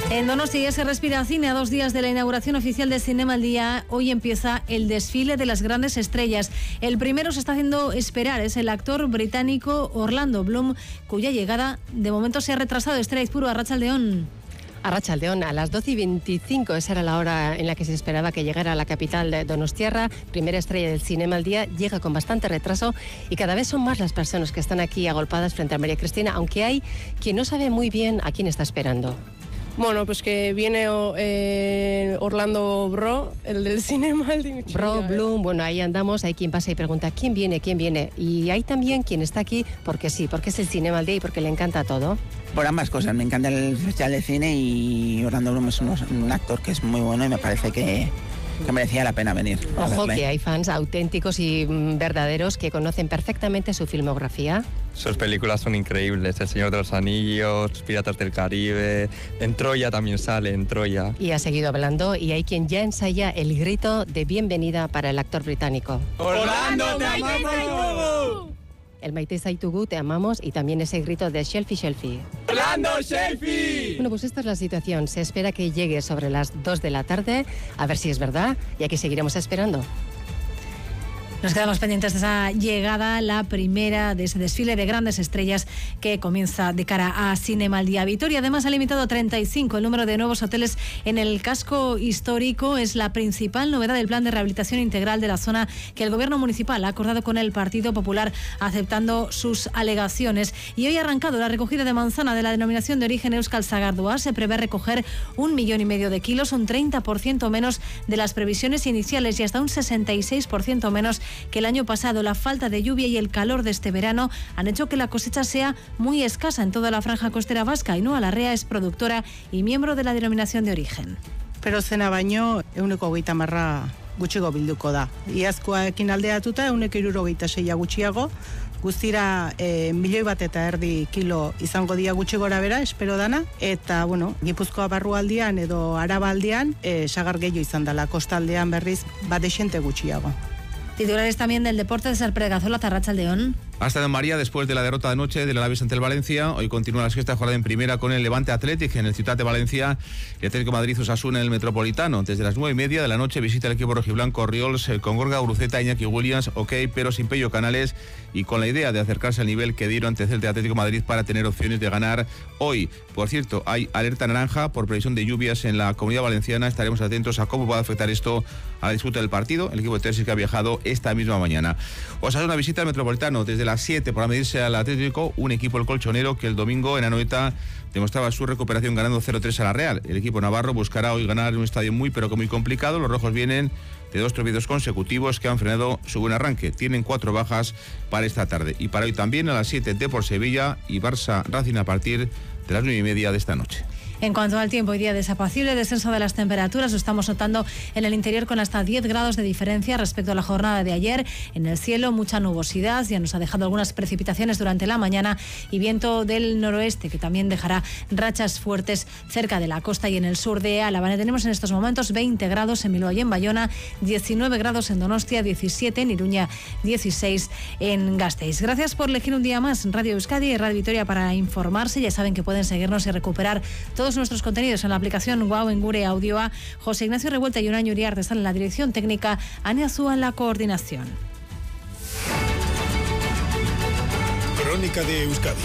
En Donostia se respira cine a 2 días de la inauguración oficial de Cinema al Día. Hoy empieza el desfile de las grandes estrellas. El primero se está haciendo esperar, es el actor británico Orlando Bloom, cuya llegada de momento se ha retrasado. Estrella Izpuru, Arratsaldeon. Arratsaldeon, a las 12:25, esa era la hora en la que se esperaba que llegara a la capital de Donostiarra. Primera estrella del Cinema al Día, llega con bastante retraso y cada vez son más las personas que están aquí agolpadas frente a María Cristina, aunque hay quien no sabe muy bien a quién está esperando. Bueno, pues que viene Orlando Bro, el del Cinema al Día. Bro, Bloom, bueno, ahí andamos, hay quien pasa y pregunta ¿quién viene? ¿Quién viene? Y hay también quien está aquí porque sí, porque es el Cinema al Día y porque le encanta todo. Por ambas cosas, me encanta el festival de cine y Orlando Bloom es un actor que es muy bueno y me parece que merecía la pena venir. Ojo que hay fans auténticos y verdaderos que conocen perfectamente su filmografía. Sus películas son increíbles, El Señor de los Anillos, Piratas del Caribe, en Troya también sale, en Troya. Y ha seguido hablando y hay quien ya ensaya el grito de bienvenida para el actor británico. ¡Orlando, te amamos! El Maite Zaitugu, te amamos, y también ese grito de Shelfie, Shelfie. ¡Orlando, Shelfie! Bueno, pues esta es la situación. Se espera que llegue sobre las 2 de la tarde, a ver si es verdad, y aquí seguiremos esperando. Nos quedamos pendientes de esa llegada, la primera de ese desfile de grandes estrellas que comienza de cara a Cinema al Día. Vitoria además ha limitado a 35 el número de nuevos hoteles en el casco histórico. Es la principal novedad del plan de rehabilitación integral de la zona que el gobierno municipal ha acordado con el Partido Popular, aceptando sus alegaciones. Y hoy ha arrancado la recogida de manzana de la denominación de origen Euskal Sagardua. Se prevé recoger 1,5 millones de kilos, un 30% menos de las previsiones iniciales y hasta un 66% menos que el año pasado. La falta de lluvia y el calor de este verano han hecho que la cosecha sea muy escasa en toda la franja costera vasca. Ainhoa Larrea es productora y miembro de la denominación de origen. Pero zena baino 130 gutxigo bilduko da. Iazkoekin aldeatuta 176 gutxiago, guztira 1,5 milioi kilo izango dira gutxi gora bera, espero dana, eta bueno, Gipuzkoa barrualdean edo Arabaldean sagar gehiago izan dela, kostaldean berriz badexente gutxiago. Titulares también del deporte de Sarpregazola, Arratsaldeon. Hasta Don María, después de la derrota de anoche del Alavés ante el Valencia, hoy continúa la sexta jornada en primera con el Levante Athletic en el Ciutat de Valencia y Atlético Madrid Osasuna en el Metropolitano. Desde las 9:30 de la noche visita el equipo rojiblanco Orriols con Gorga Uruceta, Iñaki Williams, pero sin Pello Canales, y con la idea de acercarse al nivel que dieron ante el Atlético Madrid para tener opciones de ganar hoy. Por cierto, hay alerta naranja por previsión de lluvias en la Comunidad Valenciana. Estaremos atentos a cómo puede afectar esto a la disputa del partido. El equipo de Terzi que ha viajado esta misma mañana. Osasuna visita al Metropolitano desde las 7 para medirse al Atlético, un equipo el colchonero que el domingo en Anoeta demostraba su recuperación ganando 0-3 a la Real. El equipo navarro buscará hoy ganar en un estadio muy complicado. Los rojos vienen de 2 tropiezos consecutivos que han frenado su buen arranque. Tienen 4 bajas para esta tarde. Y para hoy también a las 7 Depor Sevilla y Barça Racing a partir de las 9:30 de esta noche. En cuanto al tiempo, hoy día desapacible, descenso de las temperaturas, lo estamos notando en el interior con hasta 10 grados de diferencia respecto a la jornada de ayer. En el cielo mucha nubosidad, ya nos ha dejado algunas precipitaciones durante la mañana y viento del noroeste que también dejará rachas fuertes cerca de la costa y en el sur de Álava. Tenemos en estos momentos 20 grados en Bilbao y en Bayona, 19 grados en Donostia, 17 en Iruña, 16 en Gasteiz. Gracias por elegir un día más Radio Euskadi y Radio Vitoria para informarse. Ya saben que pueden seguirnos y recuperar todos nuestros contenidos en la aplicación Guau en Gure Audioa. José Ignacio Revuelta y Unaño Uriarte están en la dirección técnica, Ania Zúa en la coordinación. Crónica de Euskadi.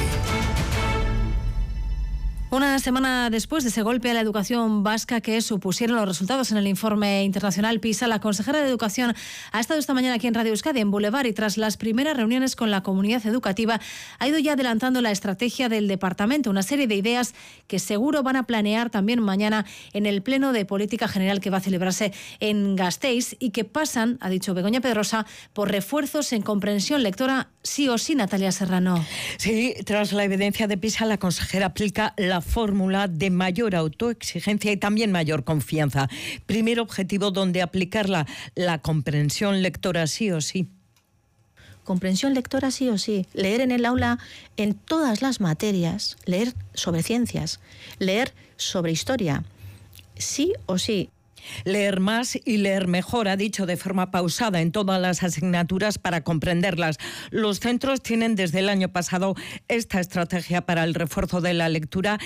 Una semana después de ese golpe a la educación vasca que supusieron los resultados en el informe internacional PISA, la consejera de Educación ha estado esta mañana aquí en Radio Euskadi, en Boulevard, y tras las primeras reuniones con la comunidad educativa ha ido ya adelantando la estrategia del departamento, una serie de ideas que seguro van a planear también mañana en el Pleno de Política General que va a celebrarse en Gasteiz y que pasan, ha dicho Begoña Pedrosa, por refuerzos en comprensión lectora sí o sí, Natalia Serrano. Sí, tras la evidencia de PISA, la consejera aplica la fórmula de mayor autoexigencia y también mayor confianza. Primer objetivo donde aplicarla, la comprensión lectora sí o sí. Comprensión lectora sí o sí. Leer en el aula en todas las materias, leer sobre ciencias, leer sobre historia, sí o sí. Leer más y leer mejor, ha dicho de forma pausada en todas las asignaturas para comprenderlas. Los centros tienen desde el año pasado esta estrategia para el refuerzo de la lectura